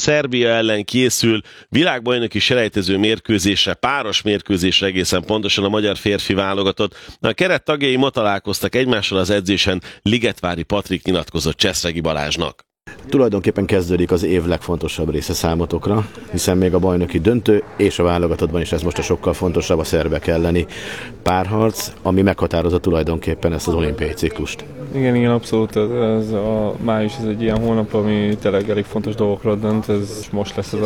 Szerbia ellen készül világbajnoki selejtező mérkőzésre, páros mérkőzésre egészen pontosan a magyar férfi válogatott. A keret tagjai ma találkoztak egymással az edzésen, Ligetvári Patrik nyilatkozott Cseszregi Balázsnak. Tulajdonképpen kezdődik az év legfontosabb része számotokra, hiszen még a bajnoki döntő és a válogatottban is ez most a sokkal fontosabb, a szerbek elleni párharc, ami meghatározza tulajdonképpen ezt az olimpiai ciklust. Igen, abszolút. Ez a május ez egy ilyen hónap, ami tényleg elég fontos dolgokra dönt. Ez most lesz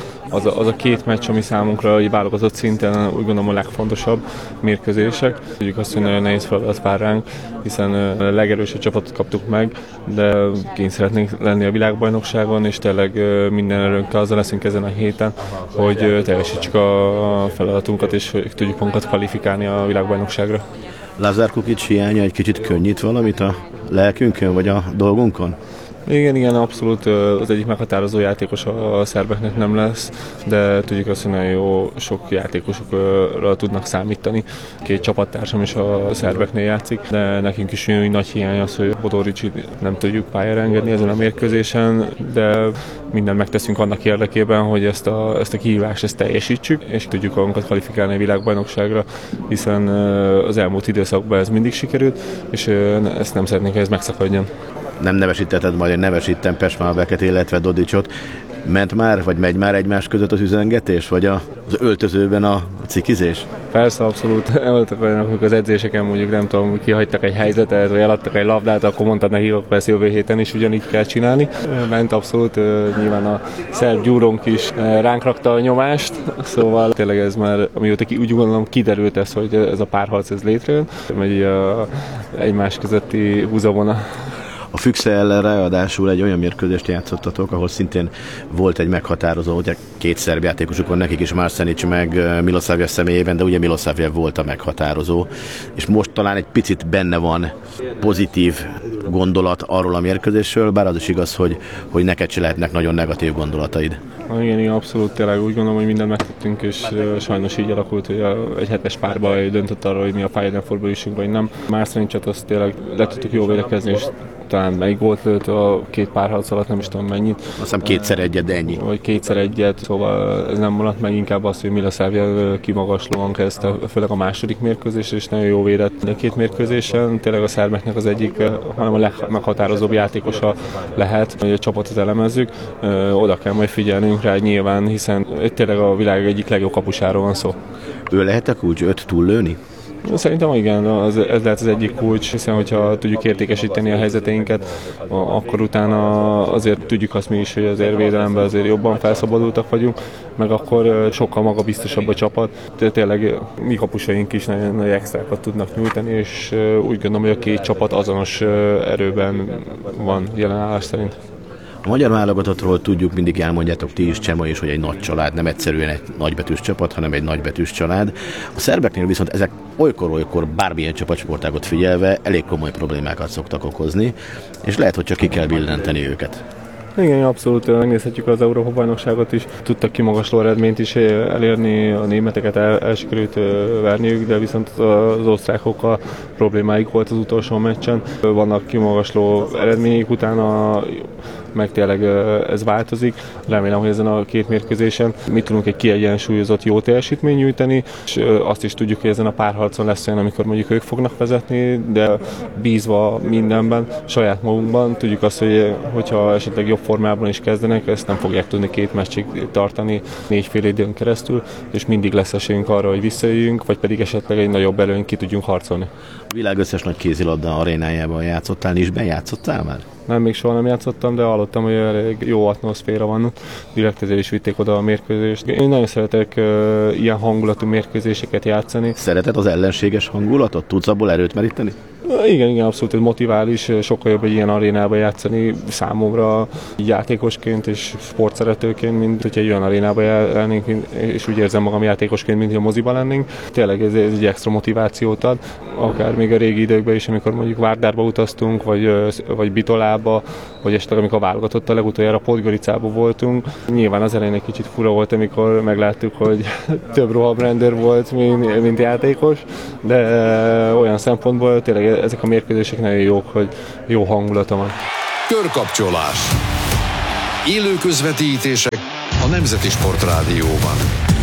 az a két meccs, ami számunkra a válogatott szinten úgy gondolom a legfontosabb mérkőzések. Tudjuk azt, hogy nagyon nehéz feladat vár ránk, hiszen a legerősebb csapatot kaptuk meg, de kint szeretnénk lenni a világbajnokságon, és tényleg minden erőnkkel azzal leszünk ezen a héten, hogy teljesítsük a feladatunkat, és tudjuk magunkat kvalifikálni a világbajnokságra. Lazar Kukic hiánya egy kicsit könnyít valamit a lelkünkön, vagy a dolgunkon? Igen, abszolút az egyik meghatározó játékos a szerbeknek nem lesz, de tudjuk azt, hogy nagyon jó sok játékosokra tudnak számítani. Két csapattársam is a szerbeknél játszik, de nekünk is nagy hiány az, hogy Bodoricsit nem tudjuk pályára engedni ezen a mérkőzésen, de mindent megteszünk annak érdekében, hogy ezt a kihívást teljesítsük, és tudjuk magunkat kvalifikálni a világbajnokságra, hiszen az elmúlt időszakban ez mindig sikerült, és ezt nem szeretnénk, hogy ez megszakadjon. Nem nevesítetted, majd én nevesítem Pešmábeket, illetve Dodicsot. Ment már, vagy megy már egymás között az üzengetés, vagy az öltözőben a cikizés? Persze, abszolút. Voltak olyanok, amikor az edzéseken mondjuk nem tudom, kihagytak egy helyzetet, vagy eladtak egy labdát, akkor mondtad, ne hívok, persze jövő héten is ugyanígy kell csinálni. Ment abszolút, nyilván a szerb gyúrónk is ránk rakta a nyomást, szóval tényleg ez már, amióta úgy gondolom kiderült ez, hogy ez a párharc ez létrejön, megy egymás közötti húzavona. A Füchse ellen ráadásul egy olyan mérkőzést játszottatok, ahol szintén volt egy meghatározó, ugye két szerb játékosuk van, nekik is, Marsenic meg Milosavljev személyében, de ugye Milosavljev volt a meghatározó, és most talán egy picit benne van pozitív gondolat arról a mérkőzésről, bár az is igaz, hogy neked se lehetnek nagyon negatív gondolataid. Igen, abszolút, tényleg úgy gondolom, hogy mindent megtettünk, és sajnos így alakult, hogy egy hetes párba döntött arról, hogy mi a pályán fordulásunk, vagy nem. Marsenicet azt tényleg le tudtuk jól védekezni, és talán melyik gólt lőtt a két párharc alatt, nem is tudom mennyit. Azt hiszem 2x1, de ennyi. Vagy 2x1, szóval ez nem maradt meg, inkább az, hogy Milosavljev kimagaslóan kezdte, főleg a második mérkőzés, és nagyon jó védett a két mérkőzésen. Tényleg a szerbeknek az egyik, hanem a legmeghatározóbb játékosa lehet, hogy a csapatot elemezzük. Oda kell majd figyelnünk rá nyilván, hiszen tényleg a világ egyik legjobb kapusáról van szó. Ő lehet a kulcs 5 túllőni? Szerintem igen, ez lehet az egyik kulcs, hiszen hogyha tudjuk értékesíteni a helyzeteinket, akkor utána azért tudjuk azt mi is, hogy azért védelemben azért jobban felszabadultak vagyunk, meg akkor sokkal magabiztosabb a csapat. Tényleg mi kapusaink is nagyon nagy extrákat tudnak nyújtani, és úgy gondolom, hogy a két csapat azonos erőben van jelenállás szerint. A magyar válogatottról tudjuk, mindig elmondjátok ti is, Csema is, hogy egy nagy család, nem egyszerűen egy nagybetűs csapat, hanem egy nagybetűs család. A szerbeknél viszont ezek olykor bármilyen csapatsportágot figyelve elég komoly problémákat szoktak okozni, és lehet, hogy csak ki kell billenteni őket. Igen, abszolút, megnézhetjük az Európa-bajnokságot is. Tudtak kimagasló eredményt is elérni, a németeket el sikerült verniük, de viszont az osztrákokkal problémáik volt az utolsó meccsen. Vannak kimagasló eredmények, utána meg tényleg ez változik. Remélem, hogy ezen a két mérkőzésen mi tudunk egy kiegyensúlyozott jó teljesítményt nyújtani, és azt is tudjuk, hogy ezen a párharcon lesz olyan, amikor mondjuk ők fognak vezetni, de bízva mindenben, saját magunkban, tudjuk azt, hogy hogyha esetleg jobb formában is kezdenek, ezt nem fogják tudni két meccsig tartani 4 fél időn keresztül, és mindig lesz esélyünk arra, hogy visszajöjjünk, vagy pedig esetleg egy nagyobb előny ki tudjunk harcolni. A világ összes nagy kézilabda arénájában játszottál, Nisben játszottál már? Nem, még soha nem játszottam, de hallottam, hogy elég jó atmoszféra van. Direkt ezért is vitték oda a mérkőzést. Én nagyon szeretek ilyen hangulatú mérkőzéseket játszani. Szereted az ellenséges hangulatot? Tudsz abból erőt meríteni? Igen, abszolút, ez motivál is, sokkal jobb egy ilyen arénába játszani számomra játékosként és sportszeretőként, mint hogyha egy olyan arénába lennénk, és úgy érzem magam játékosként, mint hogy a moziban lennénk. Tényleg ez egy extra motivációt ad, akár még a régi időkben is, amikor mondjuk Várdárba utaztunk, vagy Bitolába, vagy esetleg amikor válogatottal legutoljára Podgoricába voltunk. Nyilván az elején egy kicsit fura volt, amikor megláttuk, hogy több rohamrendőr volt, mint játékos, de olyan szempontból tényleg ezek a mérkőzések nagyon jók, hogy jó hangulata van. Körkapcsolás. Élő közvetítések a Nemzeti Sportrádióban.